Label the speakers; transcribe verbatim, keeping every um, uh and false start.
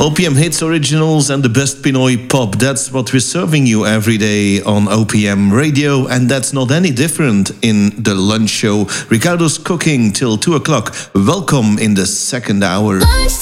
Speaker 1: O P M hits, originals, and the best Pinoy pop. That's what we're serving you every day on O P M radio, and that's not any different in the lunch show. Ricardo's cooking till two o'clock. Welcome in the second hour.